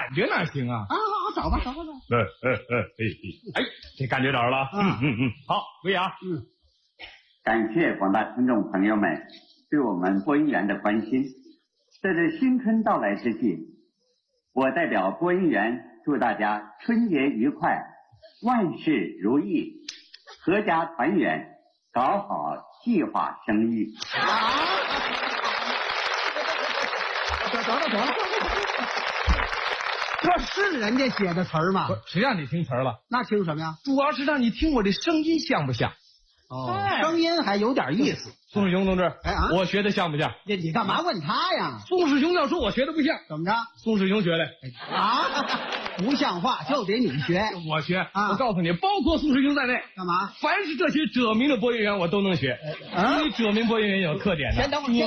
感觉哪行啊？ 啊，好，找吧。 哎，这感觉找着了。好，魏阳。 感谢广大听众朋友们对我们播音员的关心。在这新春到来之际，我代表播音员祝大家春节愉快，万事如意，阖家团圆，搞好计划生育。 得了，这是人家写的词儿吗？ 谁让你听词儿了？ 那听什么呀？ 主要是让你听我这声音像不像？ 声音还有点意思。 宋世雄同志， 我学的像不像？ 你干嘛问他呀？ 宋世雄要说我学的不像， 怎么着？ 宋世雄学的不像话就得你学， 我学啊！我告诉你，包括宋世雄在内， 干嘛？ 凡是这些者名的播音员，我都能学。因为者名播音员有特点的。 先等会儿。